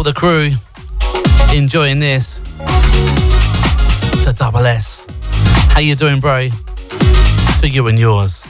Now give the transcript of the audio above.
the crew enjoying this. To Double S. How you doing, bro? To you and yours.